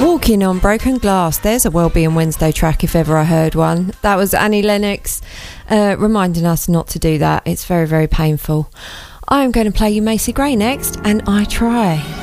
Walking on Broken Glass. There's a Wellbeing Wednesday track if ever I heard one. That was Annie Lennox reminding us not to do that. It's very, very painful. I'm going to play you Macy Gray next, and I Try.